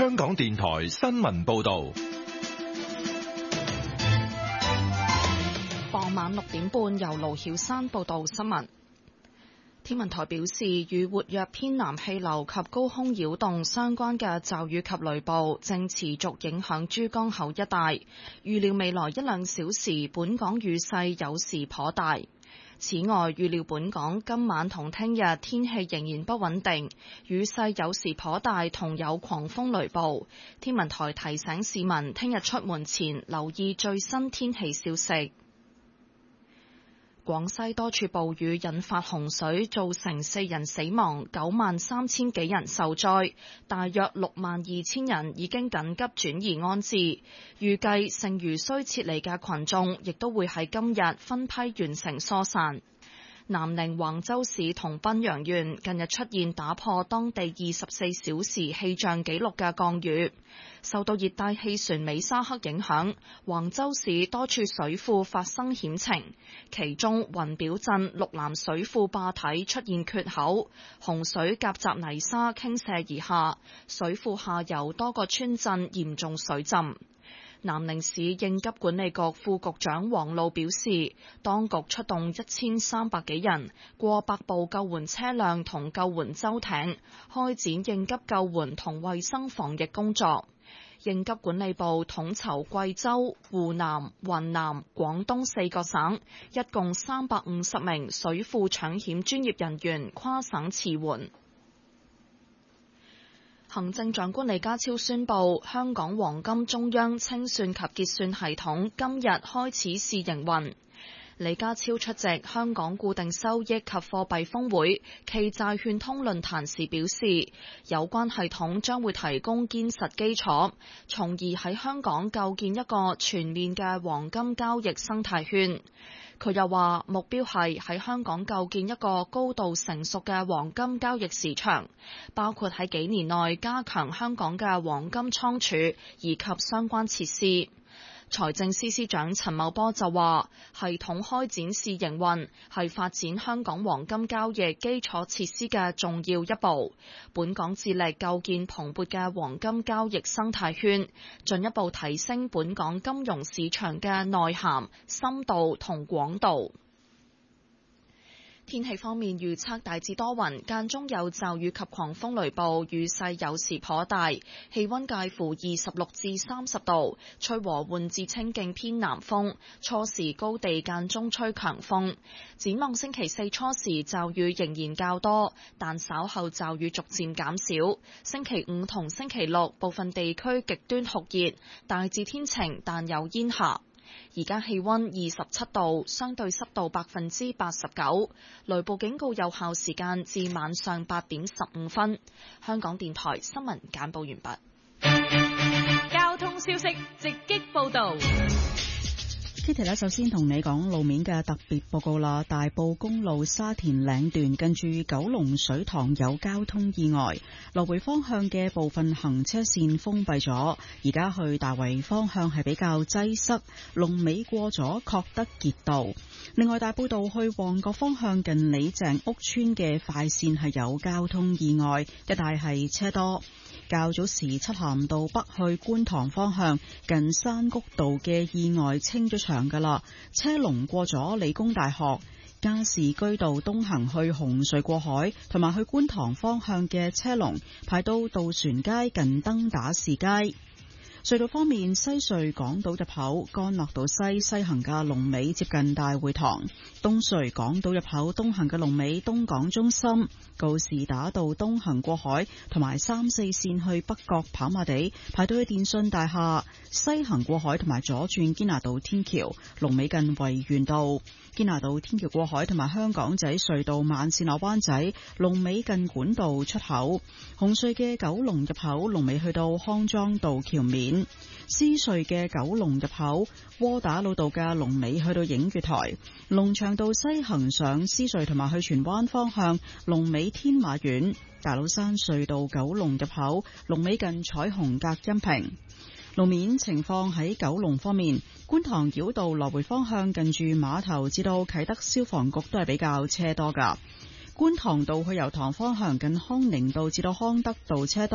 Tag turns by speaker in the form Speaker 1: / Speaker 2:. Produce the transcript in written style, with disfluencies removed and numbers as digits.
Speaker 1: 香港電台新聞報道。
Speaker 2: 傍晚6點半，由盧曉山報道新聞。天文台表示，與活躍偏南氣流及高空擾動相關嘅驟雨及雷暴正持續影響珠江口一帶，預料未來1-2小時本港雨勢有時頗大。此外，預料本港今晚同聽日天氣仍然不穩定，雨勢有時頗大，同有狂風雷暴。天文台提醒市民聽日出門前留意最新天氣消息。廣西多處暴雨引發洪水，造成4人死亡，93000幾人受災，大約62000人已經緊急轉移安置。預計剩餘需撤離嘅群眾，亦都會喺今日分批完成疏散。南寧橫州市同賓陽縣近日出現打破當地24小時氣象紀錄嘅降雨。受到熱帶氣旋美沙克影響，橫州市多處水庫發生險情，其中雲表鎮綠南水庫壩體出現缺口，洪水夾雜泥沙傾瀉而下，水庫下游多個村鎮嚴重水浸。南寧市應急管理局副局長黃路表示，當局出動1300幾人、過百部救援車輛同救援舟艇，開展應急救援同衛生防疫工作。應急管理部統籌貴州、湖南、雲南、廣東4個省，一共350名水庫搶險專業人員跨省馳援。行政長官李家超宣布，香港黃金中央清算及結算系統今日開始試營運。李家超出席香港固定收益及貨幣峰會暨債券通論壇時表示，有關系統將會提供堅實基礎，從而喺香港構建一個全面嘅黃金交易生態圈。佢又話，目標係喺香港構建一個高度成熟嘅黃金交易市場，包括喺幾年內加強香港嘅黃金倉儲以及相關設施。財政司司長陳茂波就話，系統開展試營運係發展香港黃金交易基礎設施嘅重要一步。本港致力構建蓬勃嘅黃金交易生態圈，進一步提升本港金融市場嘅內涵、深度同廣度。天氣方面預測大致多雲，間中有驟雨及狂風雷暴，雨勢有時頗大，氣溫介乎26至30度，吹和緩至清勁偏南風，初時高地間中吹強風。展望星期4初時驟雨仍然較多，但稍後驟雨逐漸減少。星期5同星期6部分地區極端酷熱，大致天晴但有煙霞。而家氣溫27度，相對濕度89%，雷暴警告有效時間至晚上8點15分。香港電台新聞簡報完畢。
Speaker 3: 交通消息直擊報道。
Speaker 4: Kitty 呢，首先同你講路面嘅特別報告啦。大埔公路沙田嶺段近住九龍水塘有交通意外，來回方向嘅部分行車線封閉咗，而家去大圍方向係比較擠塞，龍尾過咗確德傑道。另外，大埔道去旺角方向近李鄭屋村嘅快線係有交通意外，一帶係車多。較早時漆咸道北去觀塘方向近山谷道嘅意外清咗場噶啦，車龍過咗理工大學。加士居道東行去紅隧過海同埋去觀塘方向嘅車龍排到渡船街近登打士街。隧道方面，西隧港島入口干諾道西行嘅龍尾接近大會堂，東隧港島入口東行嘅龍尾東港中心，告士打道東行過海同埋3、4線去北角跑馬地排到去電訊大廈，西行過海同埋左轉堅拿道天橋龍尾近維園道，堅拿道天橋過海同埋香港仔隧道慢線落灣仔龍尾近管道出口，紅隧嘅九龍入口龍尾去到康莊道橋面，獅隧嘅九龍入口窩打老道嘅龍尾去到映月台，龍翔道西行上獅隧同埋去荃灣方向龍尾天馬苑，大老山隧道九龍入口龍尾近彩虹隔音屏。路面情況喺九龍方面，觀塘繞道來回方向近住碼頭至到啟德消防局都係比較車多噶。觀塘道去油塘方向近康寧道至到康德道車多。